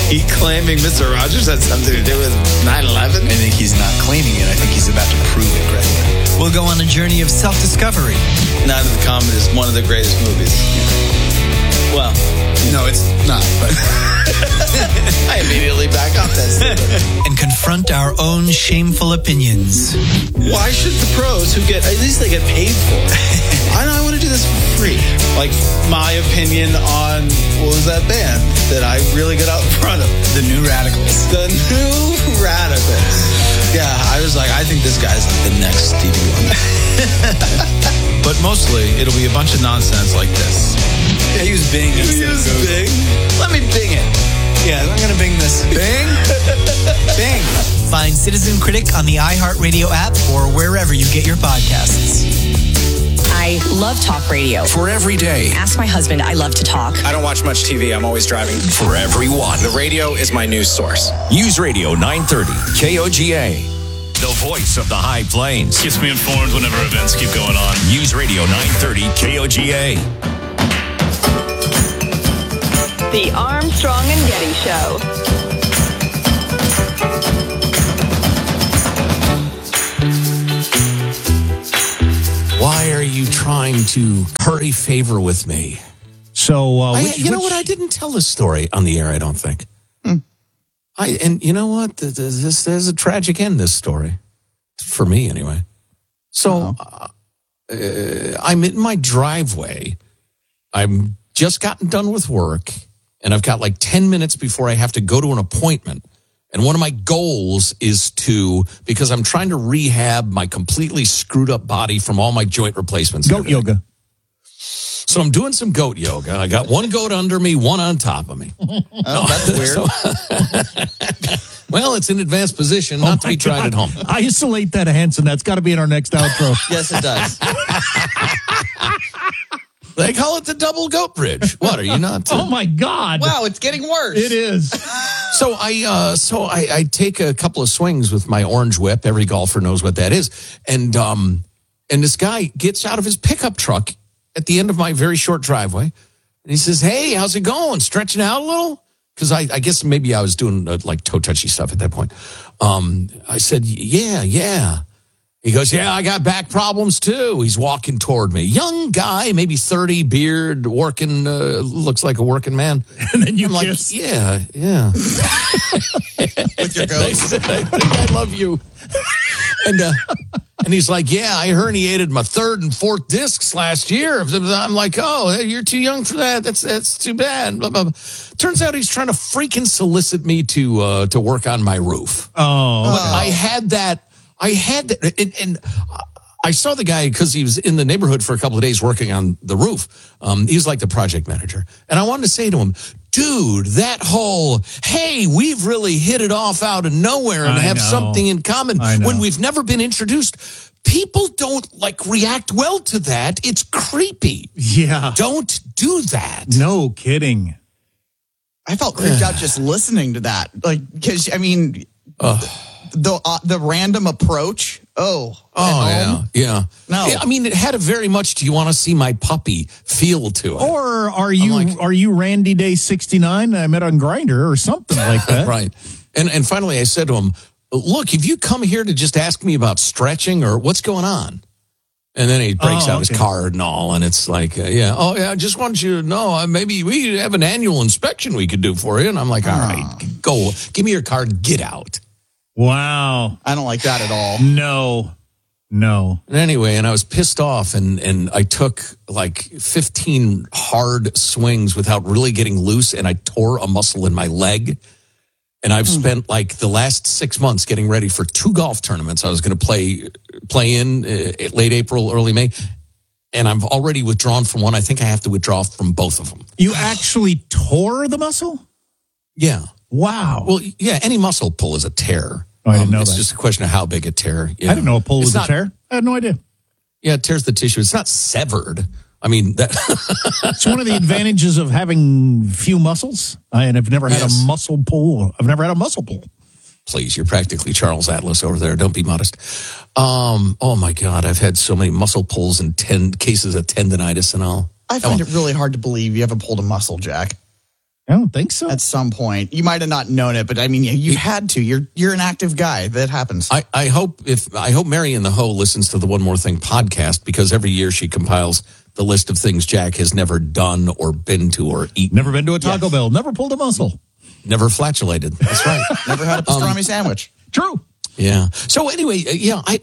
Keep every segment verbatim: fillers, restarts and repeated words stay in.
he claiming Mister Rogers had something to do with nine eleven? I think he's not claiming it. I think he's about to prove it, Greg. We'll go on a journey of self-discovery. Night of the Comet is one of the greatest movies. Well, no, it's not. But I immediately back off that statement. And confront our own shameful opinions. Why should the pros who get, at least they get paid for it? I know I want to do this for free. Like my opinion on, what was that band that I really got out in front of? The New Radicals. The New Radicals. Yeah, I was like, I think this guy's like the next Stevie Wonder. But mostly, it'll be a bunch of nonsense like this. Yeah, use Bing. Use Bing. Let me Bing it. Yeah, I'm going to Bing this. Bing? Bing. Find Citizen Critic on the iHeartRadio app or wherever you get your podcasts. I love talk radio. For every day. Ask my husband, I love to talk. I don't watch much T V. I'm always driving. For everyone. The radio is my news source. News Radio nine thirty K O G A. The voice of the High Plains. Keeps me informed whenever events keep going on. News Radio nine thirty K O G A. The Armstrong and Getty Show. Why are you trying to curry favor with me? So, uh, I, which, you know which... what? I didn't tell this story on the air, I don't think. Hmm. I And you know what? This, there's a tragic end, this story. For me, anyway. So, uh, uh, I'm in my driveway. I'm just gotten done with work, and I've got like ten minutes before I have to go to an appointment. And one of my goals is to, because I'm trying to rehab my completely screwed up body from all my joint replacements. Goat yoga. So I'm doing some goat yoga. I got one goat under me, one on top of me. Oh, that's weird. So, well, it's in advanced position, not oh to be tried God. at home. Isolate that, Hanson. That's got to be in our next outro. Yes, it does. They call it the double goat bridge. What, are you not? Oh, my God. Wow, it's getting worse. It is. So I uh, so I, I take a couple of swings with my orange whip. Every golfer knows what that is. And um, and this guy gets out of his pickup truck at the end of my very short driveway. And he says, hey, how's it going? Stretching out a little? Because I, I guess maybe I was doing uh, like toe touchy stuff at that point. Um, I said, yeah, yeah. He goes, yeah, I got back problems too. He's walking toward me. Young guy, maybe thirty, beard, working, uh, looks like a working man. And then you I'm like, kiss. yeah, yeah. With your I goat. said, I think I love you. And uh, and he's like, yeah, I herniated my third and fourth discs last year. I'm like, oh, you're too young for that. That's that's too bad. Blah, blah, blah. Turns out he's trying to freaking solicit me to uh, to work on my roof. Oh. But I had that. I had that, and, and I saw the guy because he was in the neighborhood for a couple of days working on the roof. Um, he was like the project manager. And I wanted to say to him, dude, that whole, hey, we've really hit it off out of nowhere and I have know. something in common I know. when we've never been introduced. People don't like react well to that. It's creepy. Yeah. Don't do that. No kidding. I felt creeped out just listening to that. Like, because, I mean, Ugh. the uh, the random approach. Oh. Oh, at yeah. home? Yeah. No. Yeah, I mean, it had a very much, do you want to see my puppy feel to it? Or are you like- are you Randy Day sixty-nine I met on Grindr or something like that? Right. And and finally I said to him, look, have you come here to just ask me about stretching or what's going on? And then he breaks Oh, out his okay. card and all, and it's like, uh, yeah, oh, yeah, I just want you to know, uh, maybe we have an annual inspection we could do for you. And I'm like, all right, go, give me your card, get out. Wow. I don't like that at all. No. No. And anyway, and I was pissed off, and, and I took like fifteen hard swings without really getting loose, and I tore a muscle in my leg. And I've spent like the last six months getting ready for two golf tournaments I was going to play play in uh, late April, early May. And I've already withdrawn from one. I think I have to withdraw from both of them. You actually tore the muscle? Yeah. Wow. Well, yeah, any muscle pull is a tear. Oh, I didn't know it's that. just a question of how big a tear. You I didn't know a pull It's was not- a tear. I had no idea. Yeah, it tears the tissue. It's not severed. I mean, that. It's one of the advantages of having few muscles. I and I've never had Yes. a muscle pull. I've never had a muscle pull. Please, you're practically Charles Atlas over there. Don't be modest. Um, oh my God, I've had so many muscle pulls and ten cases of tendonitis and all. I find it really hard to believe you haven't pulled a muscle, Jack. I don't think so. At some point, you might have not known it, but I mean, you, you had to. You're you're an active guy. That happens. I, I hope if I hope Mary and the Ho listens to the One More Thing podcast, because every year she compiles the list of things Jack has never done or been to or eaten. Never been to a Taco Yes. Bell. Never pulled a muscle. Never flatulated. That's right. Never had a pastrami sandwich. True. Yeah. So anyway, uh, yeah, I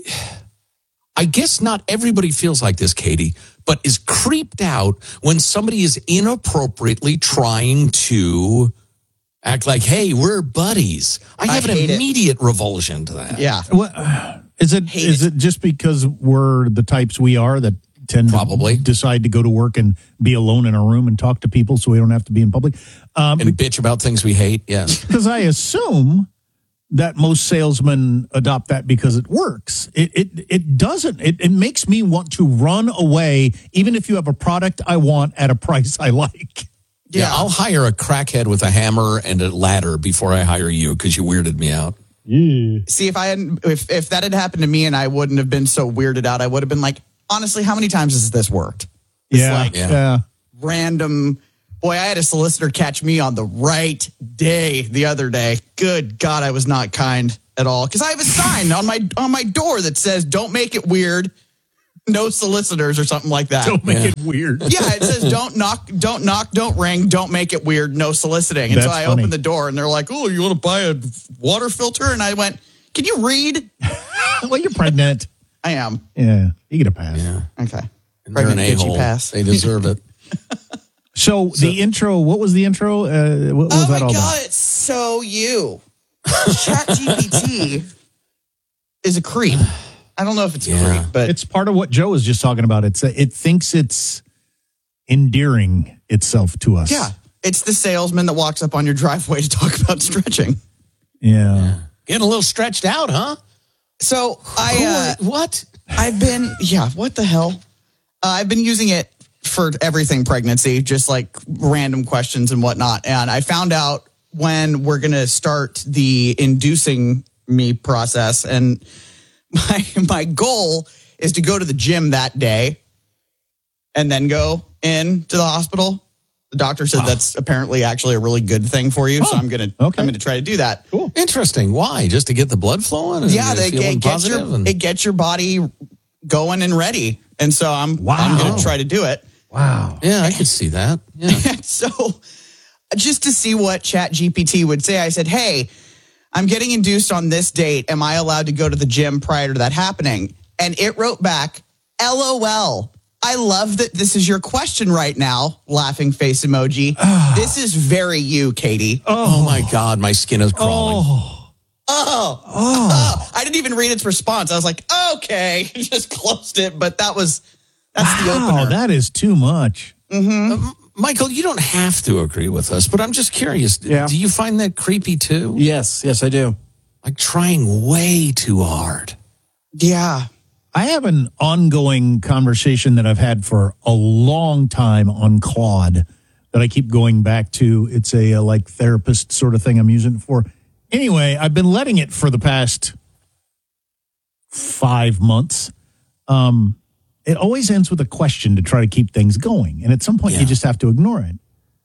I guess not everybody feels like this, Katie, but is creeped out when somebody is inappropriately trying to act like, hey, we're buddies. I I have an hate it. immediate revulsion to that. Yeah. What, is it? Hate Is it. it just because we're the types we are that tend Probably. to decide to go to work and be alone in a room and talk to people so we don't have to be in public? Um, And bitch about things we hate. Yes. because I assume that most salesmen adopt that because it works. It it it doesn't. It, it makes me want to run away, even if you have a product I want at a price I like. Yeah. I'll hire a crackhead with a hammer and a ladder before I hire you because you weirded me out. See, if I hadn't, if if that had happened to me and I wouldn't have been so weirded out, I would have been like, honestly, how many times has this worked? It's Yeah, like Yeah. yeah. random. Boy, I had a solicitor catch me on the right day the other day. Good God, I was not kind at all because I have a sign on my on my door that says "Don't make it weird, no solicitors" or something like that. Don't make Yeah. it weird. Yeah, it says "Don't knock, don't knock, don't ring, don't make it weird, no soliciting." And so That's I funny. opened the door and they're like, "Oh, you want to buy a water filter?" And I went, "Can you read?" Well, you're pregnant. I am. Yeah, you get a pass. Yeah. Okay. And they're an Pregnant gets you a-hole. pass. They deserve it. So, the intro, what was the intro? Uh, what, what was Oh my that all God, about? it's so you. ChatGPT is a creep. I don't know if it's a Yeah. creep, but It's part of what Joe was just talking about. It's it thinks it's endearing itself to us. yeah, it's the salesman that walks up on your driveway to talk about stretching. Yeah. Getting a little stretched out, huh? So I, uh, what? I've been, yeah, what the hell? Uh, I've been using it for everything pregnancy, just like random questions and whatnot. And I found out when we're going to start the inducing me process. And my, my goal is to go to the gym that day and then go in to the hospital. The doctor said that's apparently actually a really good thing for you. so I'm going to, okay. I'm going to try to do that. Cool. Interesting. Why? Just to get the blood flowing? And Yeah, you're they feeling it gets positive your and- it gets your body going and ready, and so I'm Wow. I'm going to try to do it. Wow. Yeah, I could see that. Yeah. So just to see what ChatGPT would say, I said, "Hey, I'm getting induced on this date. Am I allowed to go to the gym prior to that happening?" And it wrote back, "LOL. I love that this is your question right now." Laughing face emoji. This is very you, Katie. Oh, my God, my skin is crawling. Oh, oh, I didn't even read its response. I was like, okay, just closed it. But that was, that's the Wow, opener. that is too much. Michael, you don't have to agree with us, but I'm just curious. Yeah. Do you find that creepy too? Yes, yes, I do. Like trying way too hard. Yeah. I have an ongoing conversation that I've had for a long time on Claude that I keep going back to. It's a, uh like therapist sort of thing I'm using it for. Anyway, I've been letting it for the past five months. Um, it always ends with a question to try to keep things going. And at some point, Yeah. you just have to ignore it.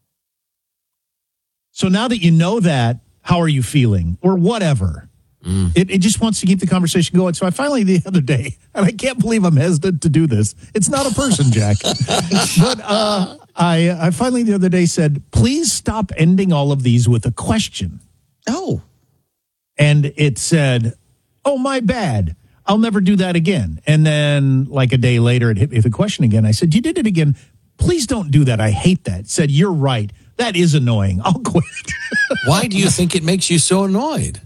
So now that you know that, how are you feeling? Or whatever. It, it just wants to keep the conversation going. So I finally, the other day, and I can't believe I'm hesitant to do this. It's not a person, Jack. But uh, I, I finally, the other day, said, please stop ending all of these with a question. Oh. And it said, oh, my bad. I'll never do that again. And then like a day later, it hit me with a question again. I said, you did it again. Please don't do that. I hate that. It said, you're right. That is annoying. I'll quit. Why do you think it makes you so annoyed?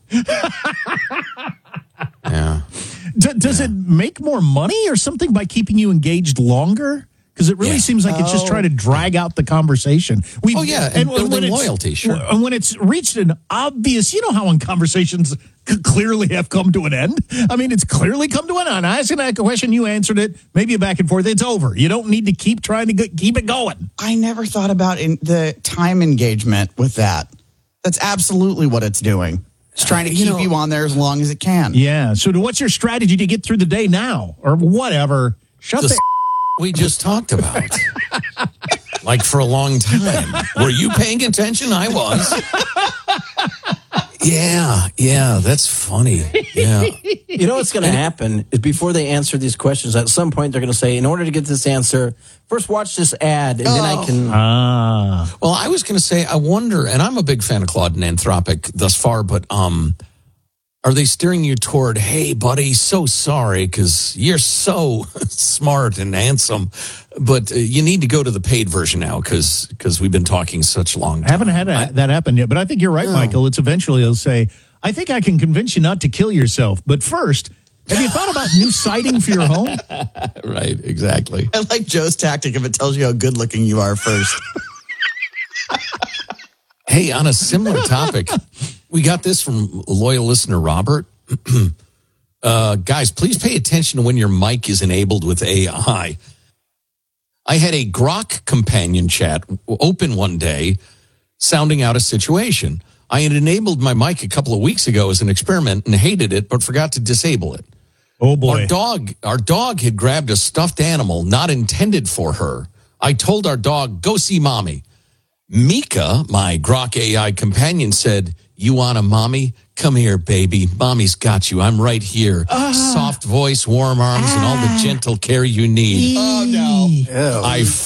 Yeah. D- does it make more money or something by keeping you engaged longer? Because it really Yeah. seems like it's just trying to drag out the conversation. We, Oh, yeah, and building when it's- loyalty, sure. And when it's reached an obvious, you know how when conversations c- clearly have come to an end? I mean, it's clearly come to an end. I asked you a question, you answered it, maybe a back and forth, it's over. You don't need to keep trying to go, keep it going. I never thought about in the time engagement with that. That's absolutely what it's doing. It's trying to You keep know- you on there as long as it can. Yeah. So what's your strategy to get through the day now? Or whatever. Shut The the... s- we just talked about. like for a long time. Were you paying attention? I was. Yeah, yeah, that's funny. Yeah. You know what's going to happen is before they answer these questions, at some point they're going to say, in order to get this answer, first watch this ad, and oh. then I can... Ah. Well, I was going to say, I wonder, and I'm a big fan of Claude and Anthropic thus far, but um, are they steering you toward, hey, buddy, so sorry, because you're so smart and handsome, but uh, you need to go to the paid version now because because we've been talking such long time. I haven't had a, I, that happen yet, but I think you're right, no. Michael. It's eventually he'll say, I think I can convince you not to kill yourself, but first, have you thought about new siding for your home? Right, exactly. I like Joe's tactic if it tells you how good looking you are first. Hey, on a similar topic, we got this from loyal listener Robert. uh, guys, please pay attention to when your mic is enabled with A I. I had a Grok companion chat open one day, sounding out a situation. I had enabled my mic a couple of weeks ago as an experiment and hated it, but forgot to disable it. Oh, boy. Our dog, our dog had grabbed a stuffed animal not intended for her. I told our dog, go see mommy. Mika, my Grok A I companion, said, you want a mommy? Come here, baby. Mommy's got you. I'm right here. Uh, Soft voice, warm arms, uh, and all the gentle care you need. Oh, no. I